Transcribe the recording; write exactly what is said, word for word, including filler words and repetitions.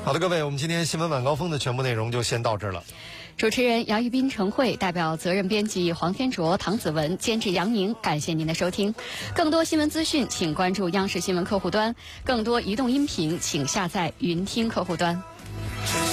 好的，各位，我们今天新闻晚高峰的全部内容就先到这儿了。 主持人姚一斌、陈慧，代表责任编辑黄天卓、唐子文，监制杨宁，感谢您的收听。更多新闻资讯，请关注央视新闻客户端；更多移动音频，请下载云听客户端。